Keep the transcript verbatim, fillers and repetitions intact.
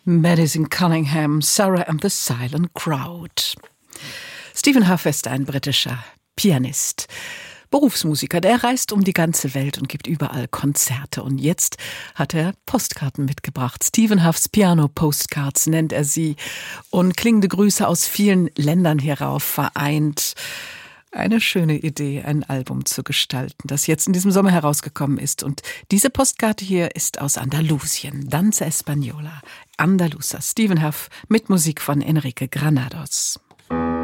Madison Cunningham, Sarah and the Silent Crowd. Stephen Hough ist ein britischer Pianist, Berufsmusiker, der reist um die ganze Welt und gibt überall Konzerte. Und jetzt hat er Postkarten mitgebracht. Stephen Houghs Piano Postcards nennt er sie. Und klingende Grüße aus vielen Ländern hierauf vereint. Eine schöne Idee, ein Album zu gestalten, das jetzt in diesem Sommer herausgekommen ist. Und diese Postkarte hier ist aus Andalusien, Danza Española, Andalusa. Stephen Hough mit Musik von Enrique Granados.